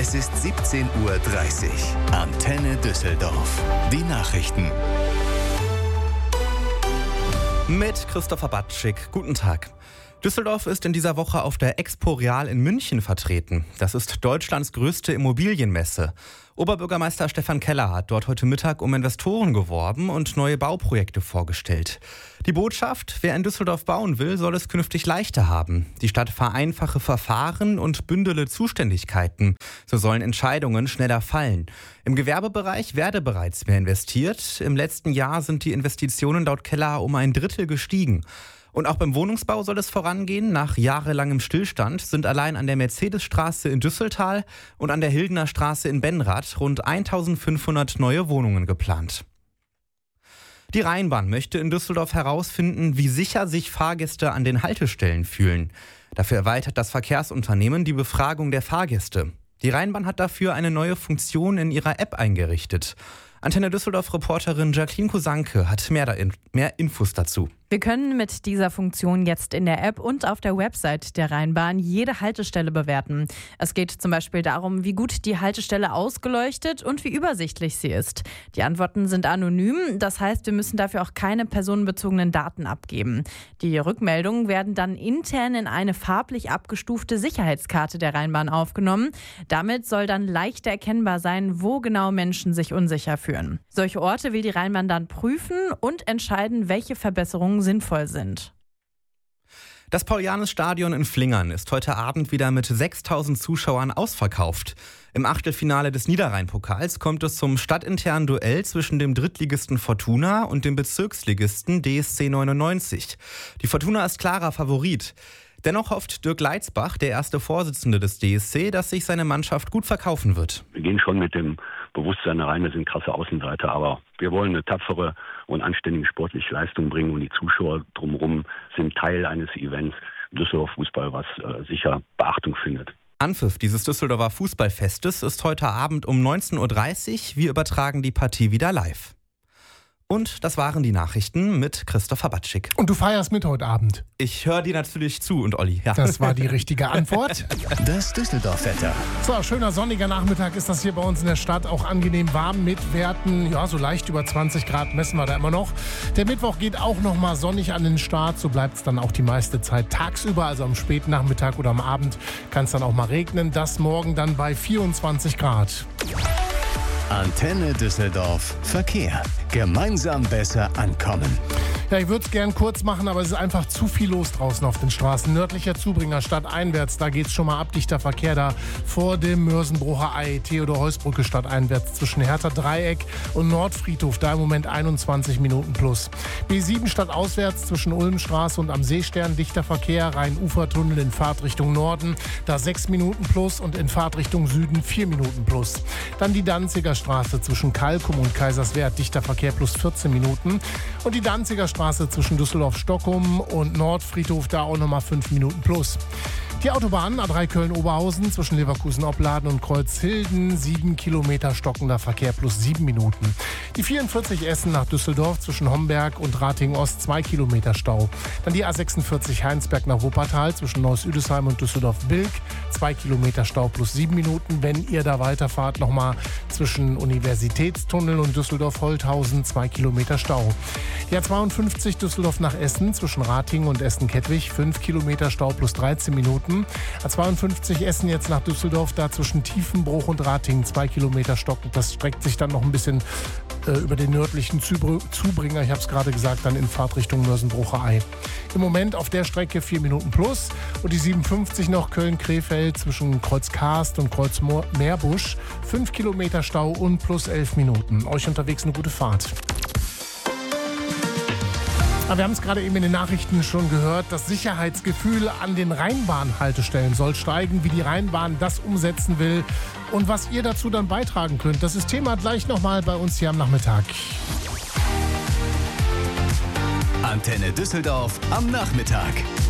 Es ist 17:30 Uhr. Antenne Düsseldorf. Die Nachrichten. Mit Christopher Batschik. Guten Tag. Düsseldorf ist in dieser Woche auf der Expo Real in München vertreten. Das ist Deutschlands größte Immobilienmesse. Oberbürgermeister Stefan Keller hat dort heute Mittag um Investoren geworben und neue Bauprojekte vorgestellt. Die Botschaft: Wer in Düsseldorf bauen will, soll es künftig leichter haben. Die Stadt vereinfache Verfahren und bündele Zuständigkeiten. So sollen Entscheidungen schneller fallen. Im Gewerbebereich werde bereits mehr investiert. Im letzten Jahr sind die Investitionen laut Keller um ein Drittel gestiegen. Und auch beim Wohnungsbau soll es vorangehen. Nach jahrelangem Stillstand sind allein an der Mercedesstraße in Düsseltal und an der Hildener Straße in Benrath rund 1500 neue Wohnungen geplant. Die Rheinbahn möchte in Düsseldorf herausfinden, wie sicher sich Fahrgäste an den Haltestellen fühlen. Dafür erweitert das Verkehrsunternehmen die Befragung der Fahrgäste. Die Rheinbahn hat dafür eine neue Funktion in ihrer App eingerichtet. Antenne Düsseldorf-Reporterin Jacqueline Kosanke hat mehr Infos dazu. Wir können mit dieser Funktion jetzt in der App und auf der Website der Rheinbahn jede Haltestelle bewerten. Es geht zum Beispiel darum, wie gut die Haltestelle ausgeleuchtet und wie übersichtlich sie ist. Die Antworten sind anonym, das heißt, wir müssen dafür auch keine personenbezogenen Daten abgeben. Die Rückmeldungen werden dann intern in eine farblich abgestufte Sicherheitskarte der Rheinbahn aufgenommen. Damit soll dann leichter erkennbar sein, wo genau Menschen sich unsicher fühlen. Solche Orte will die Rheinbahn dann prüfen und entscheiden, welche Verbesserungen sinnvoll sind. Das Paulianus-Stadion in Flingern ist heute Abend wieder mit 6000 Zuschauern ausverkauft. Im Achtelfinale des Niederrhein-Pokals kommt es zum stadtinternen Duell zwischen dem Drittligisten Fortuna und dem Bezirksligisten DSC 99. Die Fortuna ist klarer Favorit. Dennoch hofft Dirk Leitzbach, der erste Vorsitzende des DSC, dass sich seine Mannschaft gut verkaufen wird. Wir gehen schon mit dem Bewusstsein rein, wir sind krasse Außenseiter, aber wir wollen eine tapfere und anständige sportliche Leistung bringen und die Zuschauer drumherum sind Teil eines Events Düsseldorf Fußball, was sicher Beachtung findet. Anpfiff dieses Düsseldorfer Fußballfestes ist heute Abend um 19:30 Uhr. Wir übertragen die Partie wieder live. Und das waren die Nachrichten mit Christopher Batschik. Und du feierst mit heute Abend? Ich höre dir natürlich zu und Olli. Ja. Das war die richtige Antwort. Das Düsseldorf-Wetter. So, schöner sonniger Nachmittag ist das hier bei uns in der Stadt. Auch angenehm warm mit Werten, ja, so leicht über 20 Grad messen wir da immer noch. Der Mittwoch geht auch noch mal sonnig an den Start. So bleibt es dann auch die meiste Zeit tagsüber. Also am späten Nachmittag oder am Abend kann es dann auch mal regnen. Das morgen dann bei 24 Grad. Antenne Düsseldorf. Verkehr. Gemeinsam besser ankommen. Ja, ich würde es gern kurz machen, aber es ist einfach zu viel los draußen auf den Straßen. Nördlicher Zubringer stadteinwärts, da geht es schon mal ab. Dichter Verkehr da vor dem Mörsenbrucher Ei. Theodor-Heuss-Brücke stadteinwärts zwischen Hertha Dreieck und Nordfriedhof. Da im Moment 21 Minuten plus. B7 stadtauswärts zwischen Ulmstraße und am Seestern. Dichter Verkehr, Rhein-Ufer-Tunnel in Fahrtrichtung Norden. Da 6 Minuten plus und in Fahrtrichtung Süden 4 Minuten plus. Dann die Danziger Straße zwischen Kalkum und Kaiserswerth. Dichter Verkehr plus 14 Minuten. Und die Danziger Straße zwischen Düsseldorf-Stockholm und Nordfriedhof, da auch nochmal 5 Minuten plus. Die Autobahn A3 Köln-Oberhausen zwischen Leverkusen-Opladen und Kreuzhilden, 7 Kilometer stockender Verkehr plus 7 Minuten. Die 44 Essen nach Düsseldorf zwischen Homberg und Ratingen-Ost, 2 Kilometer Stau. Dann die A46 Heinsberg nach Wuppertal zwischen Neuss-Üdesheim und Düsseldorf-Bilk, 2 Kilometer Stau plus 7 Minuten. Wenn ihr da weiterfahrt, nochmal zwischen Universitätstunnel und Düsseldorf-Holthausen, 2 Kilometer Stau. Die A52 Düsseldorf nach Essen zwischen Ratingen und Essen-Kettwig, 5 Kilometer Stau plus 13 Minuten. A52 Essen jetzt nach Düsseldorf, da zwischen Tiefenbruch und Ratingen 2 Kilometer Stock. Das streckt sich dann noch ein bisschen über den nördlichen Zubringer, ich habe es gerade gesagt, dann in Fahrtrichtung Mörsenbrucher Ei. Im Moment auf der Strecke 4 Minuten plus und die 57 noch Köln-Krefeld zwischen Kreuz-Karst und Kreuz-Meerbusch, 5 Kilometer Stau und plus 11 Minuten. Euch unterwegs eine gute Fahrt. Aber wir haben es gerade eben in den Nachrichten schon gehört, das Sicherheitsgefühl an den Rheinbahnhaltestellen soll steigen, wie die Rheinbahn das umsetzen will und was ihr dazu dann beitragen könnt. Das ist Thema gleich nochmal bei uns hier am Nachmittag. Antenne Düsseldorf am Nachmittag.